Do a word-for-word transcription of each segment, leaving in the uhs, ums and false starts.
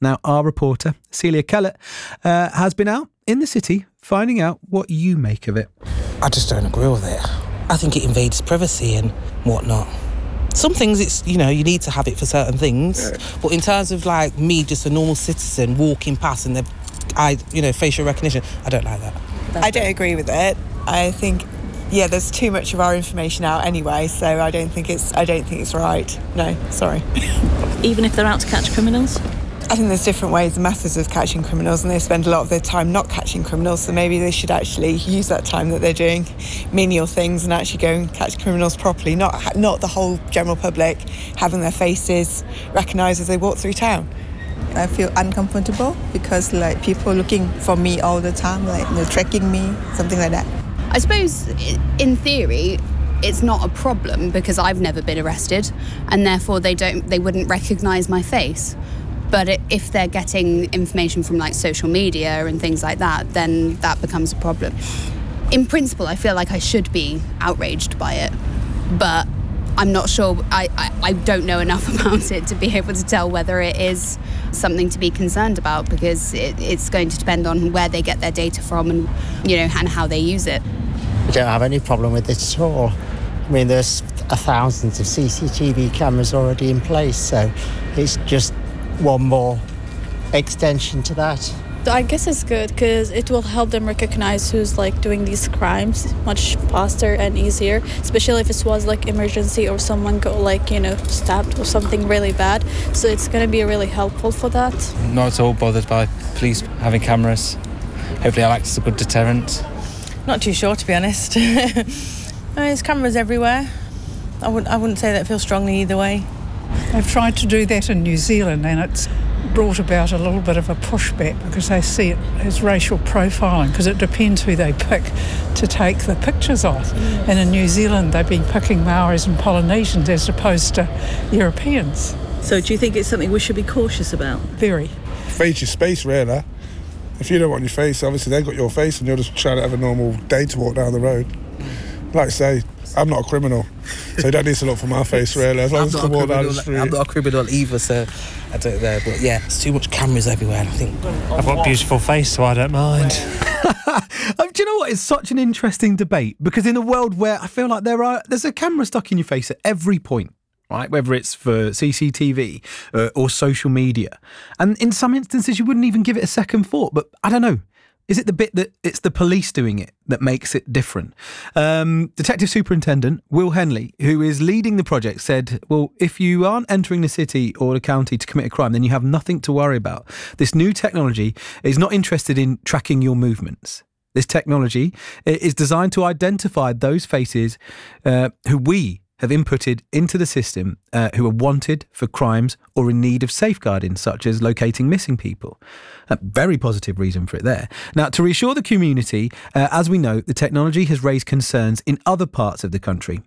Now, our reporter, Celia Kellett, uh, has been out in the city finding out what you make of it. I just don't agree with it. I think it invades privacy and whatnot. Some things, it's, you know, you need to have it for certain things. Yeah. But in terms of, like, me, just a normal citizen walking past and they've, I, you know, facial recognition, I don't like that. I don't agree with it. I think, yeah, there's too much of our information out anyway, so I don't think it's, I don't think it's right. No, sorry. Even if they're out to catch criminals? I think there's different ways and methods of catching criminals, and they spend a lot of their time not catching criminals, so maybe they should actually use that time that they're doing menial things and actually go and catch criminals properly, not not the whole general public having their faces recognised as they walk through town. I feel uncomfortable because like people looking for me all the time, like they're tracking me, something like that. I suppose in theory it's not a problem because I've never been arrested and therefore they don't they wouldn't recognise my face. But it, if they're getting information from like social media and things like that, then that becomes a problem. In principle, I feel like I should be outraged by it, but I'm not sure, I, I, I don't know enough about it to be able to tell whether it is something to be concerned about, because it, it's going to depend on where they get their data from and, you know, and how they use it. I don't have any problem with it at all. I mean, there's thousands of C C T V cameras already in place, so it's just one more extension to that. I guess it's good because it will help them recognize who's like doing these crimes much faster and easier, especially if it was like emergency or someone got like, you know, stabbed or something really bad. So it's going to be really helpful for that. Not at all bothered by police having cameras. Hopefully it acts as a good deterrent. Not too sure, to be honest. There's cameras everywhere. I wouldn't, I wouldn't say that I feel strongly either way. They've tried to do that in New Zealand and it's brought about a little bit of a pushback because they see it as racial profiling, because it depends who they pick to take the pictures of. Yes. And in New Zealand they've been picking Maoris and Polynesians as opposed to Europeans. So do you think it's something we should be cautious about? Very. Face your space, really. If you don't want your face, obviously they've got your face and you're just trying to have a normal day to walk down the road. Like I say, I'm not a criminal, so you don't need to look for my face, really, as long as I can walk down the street. I'm not a criminal either, so I don't know. But yeah, there's too much cameras everywhere, and I think... I've got a beautiful face, so I don't mind. um, do you know what? It's such an interesting debate, because in a world where I feel like there are there's a camera stuck in your face at every point, right? Whether it's for C C T V uh, or social media. And in some instances, you wouldn't even give it a second thought, but I don't know. Is it the bit that it's the police doing it that makes it different? Um, Detective Superintendent Will Henley, who is leading the project, said, well, if you aren't entering the city or the county to commit a crime, then you have nothing to worry about. This new technology is not interested in tracking your movements. This technology is designed to identify those faces uh, who we have inputted into the system uh, who are wanted for crimes or in need of safeguarding, such as locating missing people. A very positive reason for it there. Now, to reassure the community, uh, as we know, the technology has raised concerns in other parts of the country.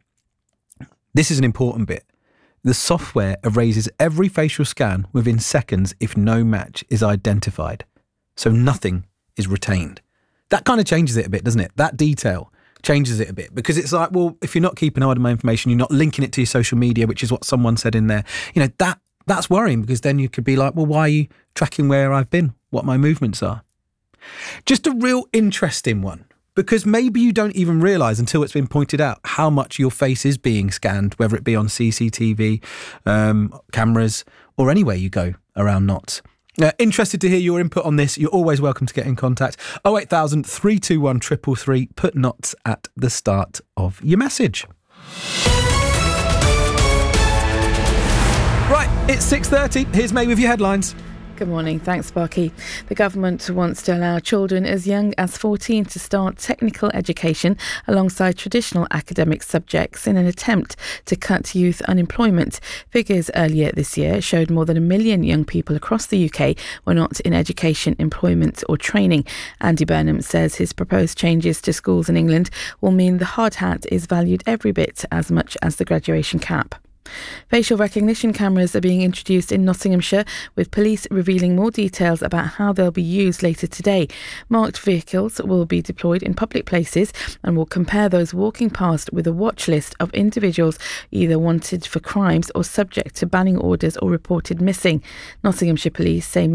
This is an important bit. The software erases every facial scan within seconds if no match is identified. So nothing is retained. That kind of changes it a bit, doesn't it? That detail changes it a bit, because it's like, well, if you're not keeping hold of my information, you're not linking it to your social media, which is what someone said in there, you know, that that's worrying, because then you could be like, well, why are you tracking where I've been, what my movements are? Just a real interesting one, because maybe you don't even realise until it's been pointed out how much your face is being scanned, whether it be on C C T V, um, cameras, or anywhere you go around Notts. Uh, interested to hear your input on this? You're always welcome to get in contact. oh eight thousand, three two one, three three three. Put Notts at the start of your message. Right, it's six thirty. Here's May with your headlines. Good morning. Thanks, Sparky. The government wants to allow children as young as fourteen to start technical education alongside traditional academic subjects in an attempt to cut youth unemployment. Figures earlier this year showed more than a million young people across the U K were not in education, employment or training. Andy Burnham says his proposed changes to schools in England will mean the hard hat is valued every bit as much as the graduation cap. Facial recognition cameras are being introduced in Nottinghamshire, with police revealing more details about how they'll be used later today. Marked vehicles will be deployed in public places and will compare those walking past with a watch list of individuals either wanted for crimes or subject to banning orders or reported missing. Nottinghamshire police say